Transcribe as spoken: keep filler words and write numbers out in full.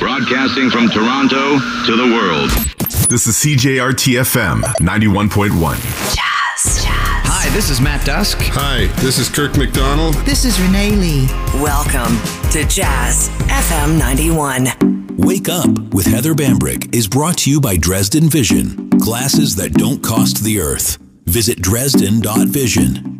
Broadcasting from Toronto to the world. This is C J R T F M ninety-one point one. Jazz. Jazz. Hi, this is Matt Dusk. Hi, this is Kirk McDonald. This is Renee Lee. Welcome to Jazz F M ninety-one. Wake Up with Heather Bambrick is brought to you by Dresden Vision. Glasses that don't cost the earth. Visit Dresden dot vision.